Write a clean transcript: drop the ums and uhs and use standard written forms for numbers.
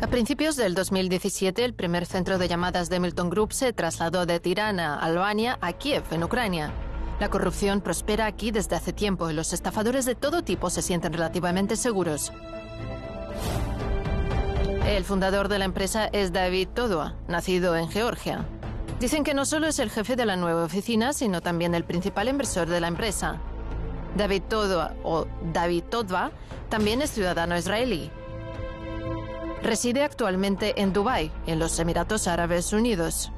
A principios del 2017, el primer centro de llamadas de Milton Group se trasladó de Tirana, Albania, a Kiev, en Ucrania. La corrupción prospera aquí desde hace tiempo y los estafadores de todo tipo se sienten relativamente seguros. El fundador de la empresa es David Todua, nacido en Georgia. Dicen que no solo es el jefe de la nueva oficina, sino también el principal inversor de la empresa. David Todua, o David Todva, también es ciudadano israelí. Reside actualmente en Dubái, en los Emiratos Árabes Unidos.